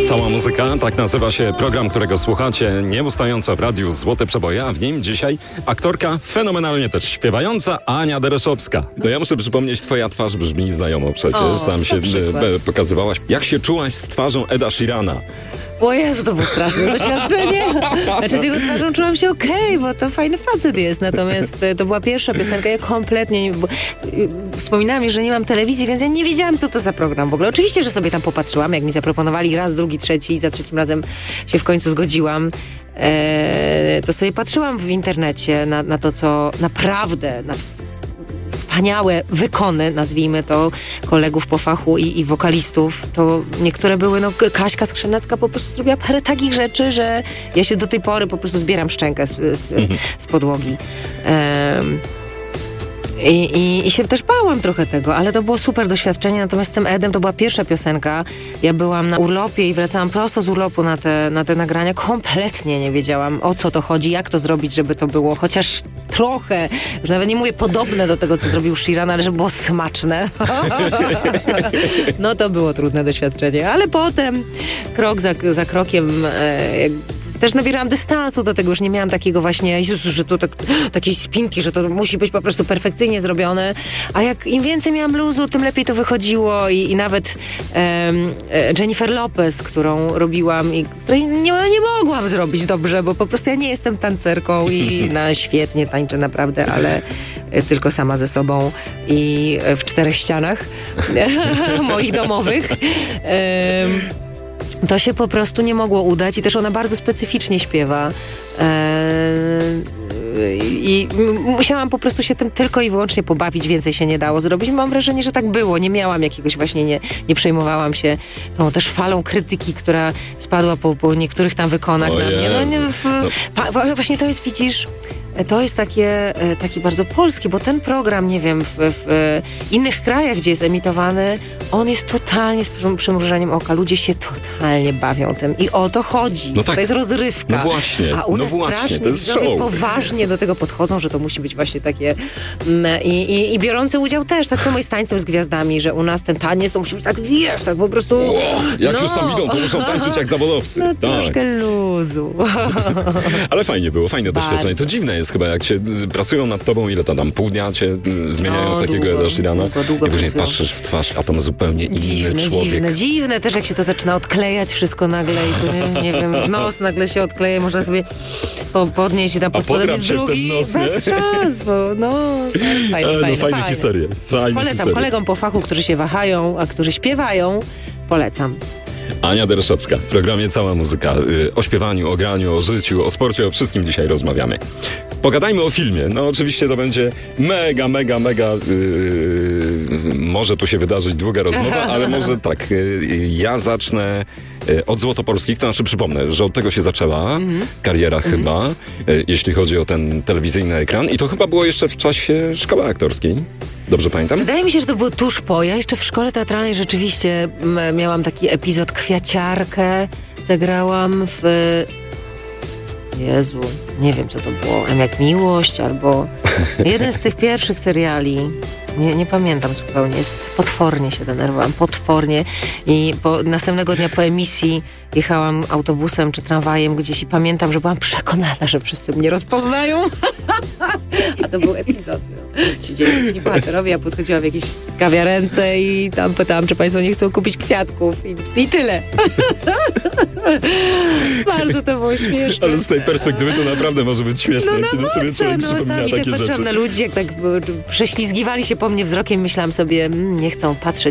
Cała muzyka, tak nazywa się program, którego słuchacie nieustająco w radiu Złote Przeboje, a w nim dzisiaj aktorka fenomenalnie też śpiewająca Ania Dereszowska. No ja muszę przypomnieć, twoja twarz brzmi znajomo przecież, tam się pokazywałaś. Jak się czułaś z twarzą Eda Sheerana? O Jezu, to było straszne doświadczenie. Znaczy z jego twarzą czułam się okej, bo to fajny facet jest. Natomiast to była pierwsza piosenka, ja kompletnie nie... Wspominałam mi, że nie mam telewizji, więc ja nie wiedziałam, co to za program w ogóle. Oczywiście, że sobie tam popatrzyłam, jak mi zaproponowali raz, drugi, trzeci i za trzecim razem się w końcu zgodziłam. To sobie patrzyłam w internecie na to, co naprawdę... wspaniałe wykony, nazwijmy to, kolegów po fachu i wokalistów, to niektóre były, Kaśka Skrzynecka po prostu zrobiła parę takich rzeczy, że ja się do tej pory po prostu zbieram szczękę z podłogi. I się też bałam trochę tego, ale to było super doświadczenie, natomiast z tym Edem to była pierwsza piosenka. Ja byłam na urlopie i wracałam prosto z urlopu na te nagrania. Kompletnie nie wiedziałam, o co to chodzi, jak to zrobić, żeby to było chociaż trochę, już nawet nie mówię podobne do tego, co zrobił Sheeran, ale żeby było smaczne. No to było trudne doświadczenie, ale potem krok za krokiem też nabierałam dystansu do tego, już nie miałam takiego właśnie, że to takiej spinki, że to musi być po prostu perfekcyjnie zrobione, a jak im więcej miałam luzu, tym lepiej to wychodziło i nawet Jennifer Lopez, którą robiłam i której nie mogłam zrobić dobrze, bo po prostu ja nie jestem tancerką i świetnie tańczę naprawdę, ale tylko sama ze sobą i w 4 ścianach moich domowych. To się po prostu nie mogło udać i też ona bardzo specyficznie śpiewa. I musiałam po prostu się tym tylko i wyłącznie pobawić, więcej się nie dało zrobić. Mam wrażenie, że tak było. Nie miałam jakiegoś właśnie, nie przejmowałam się tą też falą krytyki, która spadła po niektórych tam wykonach na mnie. Właśnie to jest, widzisz, to jest taki bardzo polski, bo ten program, nie wiem, w innych krajach, gdzie jest emitowany, on jest totalnie z przymrużeniem oka. Ludzie się totalnie bawią tym i o to chodzi. No tak. To jest rozrywka. No właśnie. A u nas strasznie to jest show. Poważnie do tego podchodzą, że to musi być właśnie takie i biorący udział też, tak samo i z Tańcem z Gwiazdami, że u nas ten taniec to musi być tak, wiesz, tak po prostu... Jak już tam idą, to muszą tańczyć jak zawodowcy. No troszkę luzu. Ale fajnie było, fajne doświadczenie. To dziwne jest chyba, jak się pracują nad tobą, ile to tam, pół dnia cię zmieniają w takiego Eda Sheerana i później patrzysz w twarz, a tam zupełnie inny człowiek. Dziwne też, jak się to zaczyna odklejać wszystko nagle i to, nie wiem, nos nagle się odkleja, można sobie podnieść i tam pod spodem jest drugi, bez szans, bo fajne historie. Polecam kolegom po fachu, którzy się wahają, a którzy śpiewają, polecam. Ania Dereszowska w programie Cała Muzyka. O śpiewaniu, o graniu, o życiu, o sporcie, o wszystkim dzisiaj rozmawiamy. Pogadajmy o filmie. No oczywiście to będzie mega może tu się wydarzyć długa rozmowa, ale może tak, ja zacznę od Złotopolskich, to znaczy przypomnę, że od tego się zaczęła kariera chyba, jeśli chodzi o ten telewizyjny ekran i to chyba było jeszcze w czasie szkoły aktorskiej. Dobrze pamiętam? Wydaje mi się, że to było tuż po. Ja jeszcze w szkole teatralnej rzeczywiście miałam taki epizod Kwiaciarkę. Zagrałam w... Jezu, nie wiem co to było. M jak Miłość albo jeden z tych pierwszych seriali. Nie pamiętam zupełnie. Potwornie się denerwowałam. Potwornie. I następnego dnia po emisji jechałam autobusem czy tramwajem gdzieś i pamiętam, że byłam przekonana, że wszyscy mnie rozpoznają. A to był epizod. Siedzieli bohaterowie, ja podchodziłam w jakieś kawiarence i tam pytałam, czy państwo nie chcą kupić kwiatków. I tyle. Bardzo to było śmieszne. Ale z tej perspektywy to naprawdę może być śmieszne, kiedy sobie człowiek przypomina takie rzeczy. Patrzyłam na ludzi, jak tak prześlizgiwali się po mnie wzrokiem, myślałam sobie, nie chcą patrzeć